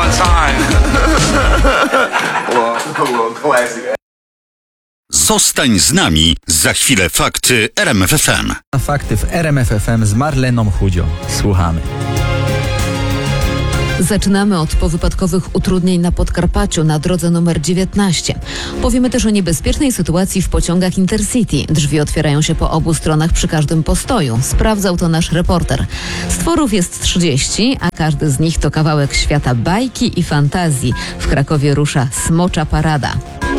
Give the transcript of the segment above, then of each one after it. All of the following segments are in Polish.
one time. Zostań z nami, za chwilę fakty RMF FM. Fakty w RMF FM z Marleną Chudzią. Słuchamy. Zaczynamy od powypadkowych utrudnień na Podkarpaciu na drodze nr 19. Powiemy też o niebezpiecznej sytuacji w pociągach Intercity. Drzwi otwierają się po obu stronach przy każdym postoju. Sprawdzał to nasz reporter. Stworów jest 30, a każdy z nich to kawałek świata bajki i fantazji. W Krakowie rusza Smocza Parada.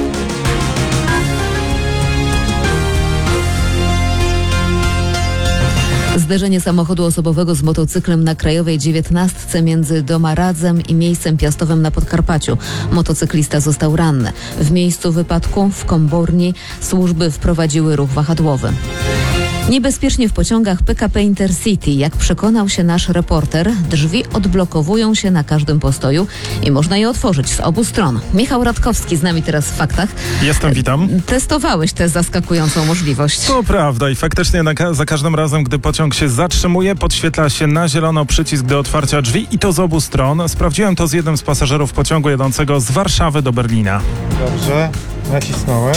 Zderzenie samochodu osobowego z motocyklem na Krajowej 19 między Domaradzem i miejscem piastowym na Podkarpaciu. Motocyklista został ranny. W miejscu wypadku w Komborni służby wprowadziły ruch wahadłowy. Niebezpiecznie w pociągach PKP Intercity. Jak przekonał się nasz reporter, drzwi odblokowują się na każdym postoju i można je otworzyć z obu stron. Michał Radkowski z nami teraz w faktach. Jestem, witam. Testowałeś tę zaskakującą możliwość. To prawda i faktycznie za każdym razem, gdy pociąg się zatrzymuje, podświetla się na zielono przycisk do otwarcia drzwi i to z obu stron. Sprawdziłem to z jednym z pasażerów pociągu jadącego z Warszawy do Berlina. Dobrze, nacisnąłem.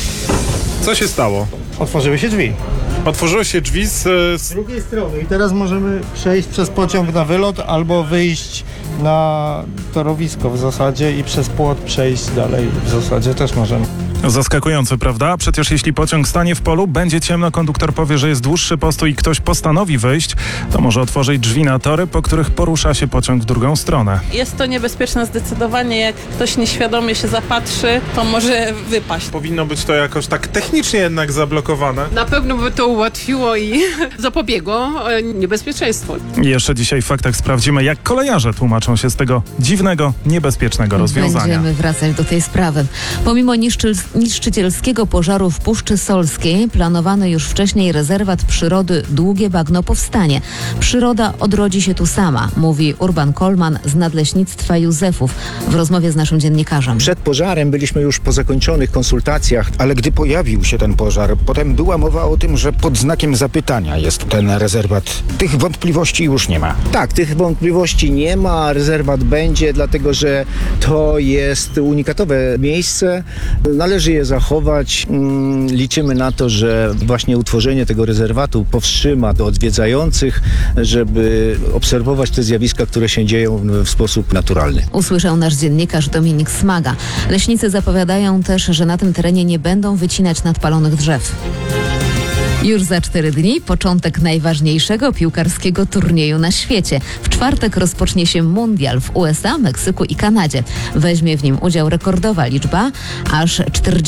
Co się stało? Otworzyły się drzwi. Otworzyły się drzwi Z drugiej strony i teraz możemy przejść przez pociąg na wylot albo wyjść na torowisko w zasadzie i przez płot przejść dalej w zasadzie też możemy. Zaskakujące, prawda? Przecież jeśli pociąg stanie w polu, będzie ciemno, konduktor powie, że jest dłuższy postój i ktoś postanowi wyjść, to może otworzyć drzwi na tory, po których porusza się pociąg w drugą stronę. Jest to niebezpieczne zdecydowanie. Jak ktoś nieświadomie się zapatrzy, to może wypaść. Powinno być to jakoś tak technicznie jednak zablokowane. Na pewno by to ułatwiło i zapobiegło niebezpieczeństwu. Jeszcze dzisiaj w faktach sprawdzimy, jak kolejarze tłumaczą się z tego dziwnego, niebezpiecznego rozwiązania. Będziemy wracać do tej sprawy. Pomimo niszczycielskiego pożaru w Puszczy Solskiej planowany już wcześniej rezerwat przyrody Długie Bagno powstanie. Przyroda odrodzi się tu sama, mówi Urban Kolman z Nadleśnictwa Józefów w rozmowie z naszym dziennikarzem. Przed pożarem byliśmy już po zakończonych konsultacjach, ale gdy pojawił się ten pożar, potem była mowa o tym, że pod znakiem zapytania jest ten rezerwat. Tych wątpliwości już nie ma. Tak, tych wątpliwości nie ma, rezerwat będzie, dlatego że to jest unikatowe miejsce. Należy je zachować. Liczymy na to, że właśnie utworzenie tego rezerwatu powstrzyma do odwiedzających, żeby obserwować te zjawiska, które się dzieją w sposób naturalny. Usłyszał nasz dziennikarz Dominik Smaga. Leśnicy zapowiadają też, że na tym terenie nie będą wycinać nadpalonych drzew. Już za 4 dni początek najważniejszego piłkarskiego turnieju na świecie. W czwartek rozpocznie się mundial w USA, Meksyku i Kanadzie. Weźmie w nim udział rekordowa liczba aż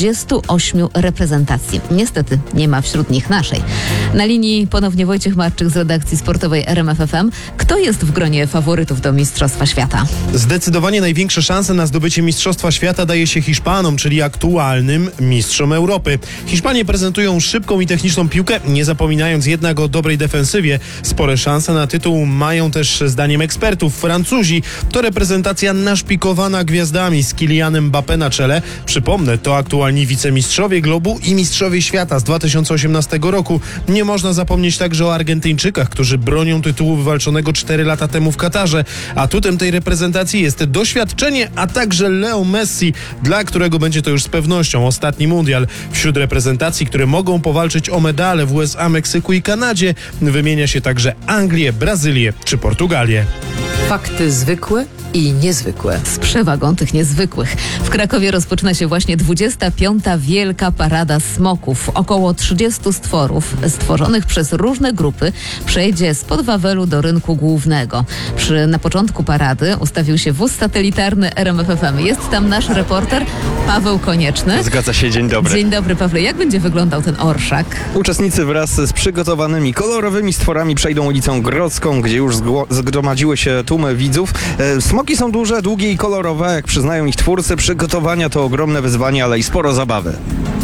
48 reprezentacji. Niestety nie ma wśród nich naszej. Na linii ponownie Wojciech Marczyk z redakcji sportowej RMF FM. Kto jest w gronie faworytów do Mistrzostwa Świata? Zdecydowanie największe szanse na zdobycie Mistrzostwa Świata daje się Hiszpanom, czyli aktualnym mistrzom Europy. Hiszpanie prezentują szybką i techniczną piłkę, nie zapominając jednak o dobrej defensywie. Spore szanse na tytuł mają też zdaniem ekspertów Francuzi. To reprezentacja naszpikowana gwiazdami z Kylianem Mbappé na czele. Przypomnę, to aktualni wicemistrzowie globu i mistrzowie świata z 2018 roku. Nie można zapomnieć także o Argentyńczykach, którzy bronią tytułu wywalczonego 4 lata temu w Katarze. Atutem tej reprezentacji jest doświadczenie, a także Leo Messi, dla którego będzie to już z pewnością ostatni mundial. Wśród reprezentacji, które mogą powalczyć o medale w USA, Meksyku i Kanadzie, wymienia się także Anglię, Brazylię czy Portugalię. Fakty zwykłe i niezwykłe. Z przewagą tych niezwykłych. W Krakowie rozpoczyna się właśnie 25. Wielka Parada Smoków. Około 30 stworów stworzonych przez różne grupy przejdzie spod Wawelu do rynku głównego. Na początku parady ustawił się wóz satelitarny RMF FM. Jest tam nasz reporter Paweł Konieczny. Zgadza się, dzień dobry. Dzień dobry, Pawle. Jak będzie wyglądał ten orszak? Uczestnicy wraz z przygotowanymi kolorowymi stworami przejdą ulicą Grodzką, gdzie już zgromadziły się tłumy widzów. Smoki są duże, długie i kolorowe, jak przyznają ich twórcy. Przygotowania to ogromne wyzwanie, ale i sporo zabawy.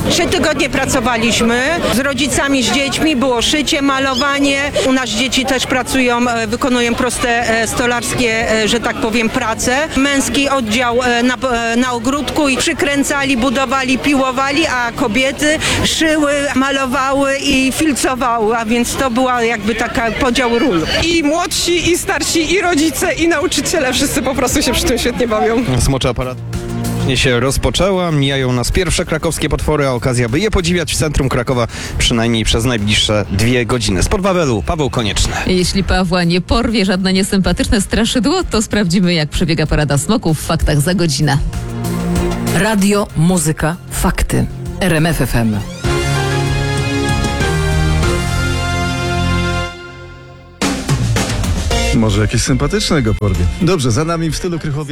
3 tygodnie pracowaliśmy z rodzicami, z dziećmi, było szycie, malowanie. U nas dzieci też pracują, wykonują proste stolarskie, że tak powiem, prace. Męski oddział na ogródku i przykręcali, budowali, piłowali, a kobiety szyły, malowały i filcowały, a więc to była jakby taka podział ról. I młodsi, i starsi, i rodzice, i nauczyciele, wszyscy po prostu się przy tym świetnie bawią. Smoczy aparat się rozpoczęła, mijają nas pierwsze krakowskie potwory, a okazja, by je podziwiać w centrum Krakowa przynajmniej przez najbliższe 2 godziny. Spod Wawelu, Paweł Konieczny. Jeśli Pawła nie porwie żadne niesympatyczne straszydło, to sprawdzimy, jak przebiega parada smoków w faktach za godzinę. Radio, muzyka, fakty. RMF FM. Może jakieś sympatycznego porwie. Dobrze, za nami w stylu Krychowie.